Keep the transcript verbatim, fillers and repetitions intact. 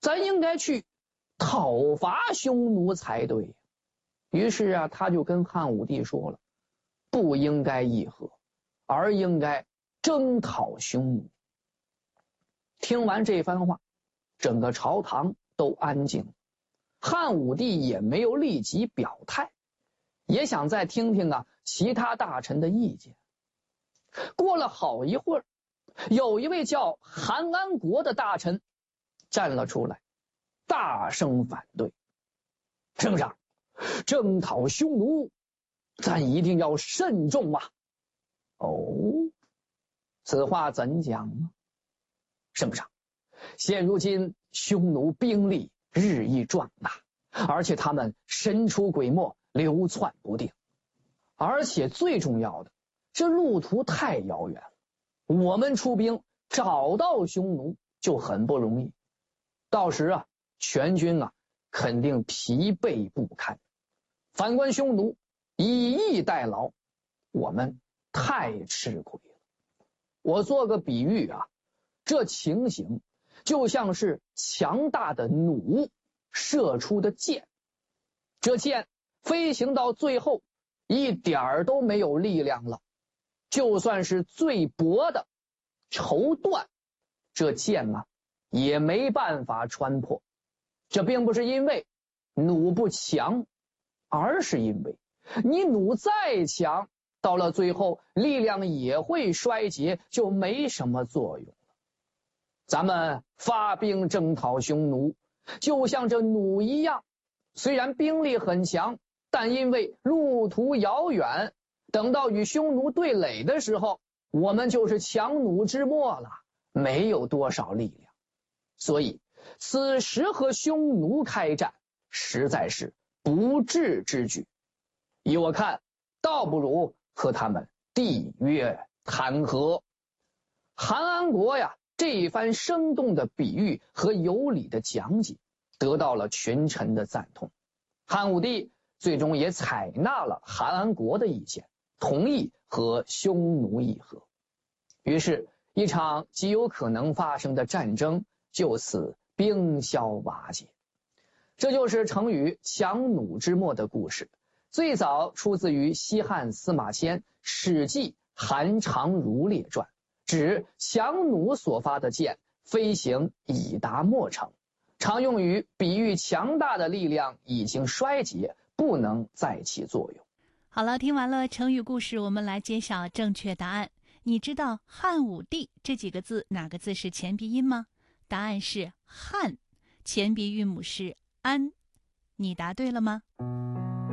咱应该去讨伐匈奴才对。于是啊，他就跟汉武帝说了，不应该议和，而应该征讨匈奴。听完这番话，整个朝堂都安静了。汉武帝也没有立即表态，也想再听听啊其他大臣的意见。过了好一会儿，有一位叫韩安国的大臣站了出来，大声反对。圣上，征讨匈奴，咱一定要慎重啊！哦，此话怎讲呢？圣上，现如今匈奴兵力日益壮大，而且他们神出鬼没，流窜不定，而且最重要的，这路途太遥远，我们出兵找到匈奴就很不容易，到时啊，全军啊肯定疲惫不堪。反观匈奴以逸待劳，我们太吃亏了。我做个比喻啊，这情形就像是强大的弩射出的箭，这箭飞行到最后一点儿都没有力量了，就算是最薄的绸缎，这箭啊也没办法穿破。这并不是因为弩不强，而是因为你弩再强，到了最后力量也会衰竭，就没什么作用了。咱们发兵征讨匈奴，就像这弩一样，虽然兵力很强，但因为路途遥远，等到与匈奴对垒的时候，我们就是强弩之末了，没有多少力量。所以此时和匈奴开战实在是不智之举，依我看，倒不如和他们缔约谈和。韩安国呀，这一番生动的比喻和有理的讲解得到了群臣的赞同。汉武帝最终也采纳了韩安国的意见，同意和匈奴议和。于是一场极有可能发生的战争就此冰消瓦解。这就是成语强弩之末的故事，最早出自于西汉司马迁《史记·韩常如列传》，指强弩所发的箭飞行已达末程，常用于比喻强大的力量已经衰竭，不能再起作用。 好了，听完了成语故事，我们来揭晓正确答案。你知道汉武帝这几个字哪个字是前鼻音吗？答案是汉，前鼻韵母是安。你答对了吗？